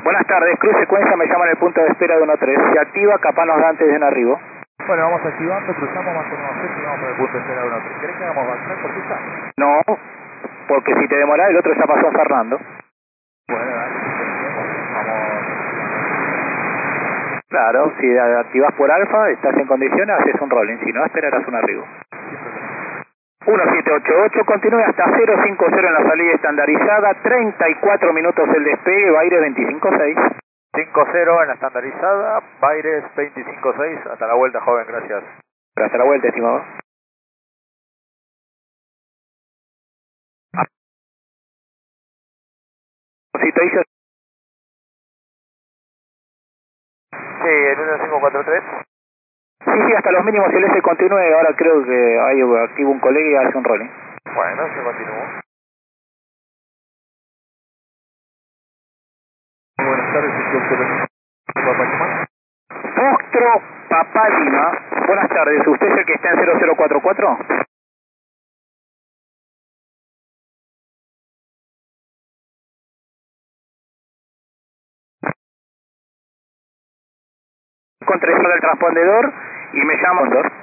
Buenas tardes, Cruz Secuencia me llama en el punto de espera de 13. Se activa, capaz nos da antes de un arribo. Bueno, vamos activando, cruzamos, mantenemos set y vamos por el punto de espera de 13. ¿Querés que hagamos backtrack por pista? No, porque si te demorás el otro ya pasó a Fernando. Bueno, dale, vamos. Claro, si activas por alfa, estás en condiciones, haces un rolling, si no esperarás un arribo. 1788, continúe hasta 050 en la salida estandarizada, 34 minutos el despegue, Baires 256. 5-0 en la estandarizada, Baires 25-6, hasta la vuelta, joven, gracias. Hasta la vuelta, estimado. Situation. Sí, el 1543. Sí, hasta los mínimos el S continúe, ahora creo que hay activo un colega y hace un rolling. Bueno, se continúa. Buenas tardes, doctor Papá. Foxtro Papá Lima, buenas tardes, ¿usted es el que está en 0044? Con 3 del transpondedor y me llamo Condor.